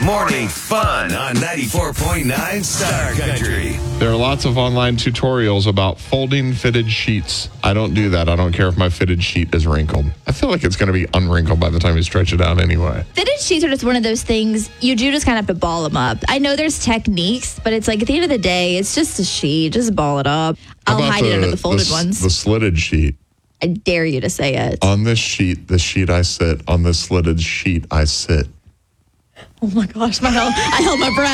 Morning fun on 94.9 Star Country. There are lots of online tutorials about folding fitted sheets. I don't do that. I don't care if my fitted sheet is wrinkled. I feel like it's going to be unwrinkled by the time you stretch it out anyway. Fitted sheets are just one of those things you do just kind of have to ball them up. I know there's techniques, but it's like at the end of the day, it's just a sheet. Just ball it up. How I'll about hide it under the folded ones. The slitted sheet. I dare you to say it. On this sheet, the sheet I sit. On this slitted sheet, I sit. Oh my gosh, I held my breath.